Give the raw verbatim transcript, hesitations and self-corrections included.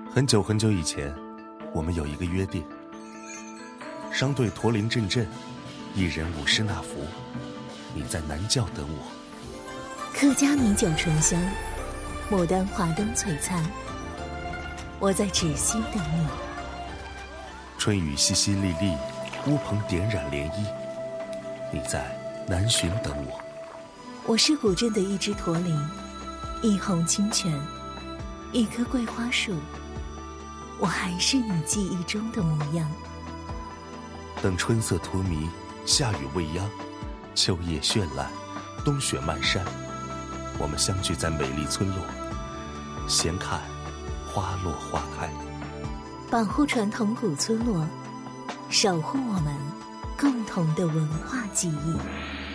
很久很久以前，我们有一个约定，商队驼铃阵阵，一人五十纳福，你在南教等我。 客家米酒醇香，牡丹花灯璀璨，我在芷溪等你。 春雨淅淅沥沥，乌篷点染涟漪，你在南浔等我。 我是古镇的一只驼铃，一泓清泉，一棵桂花树，我还是你记忆中的模样。 等春色荼蘼，夏雨未央，秋叶绚烂，冬雪漫山，我们相聚在美丽村落，闲看花落花开。 保护传统古村落，守护我们共同的文化记忆。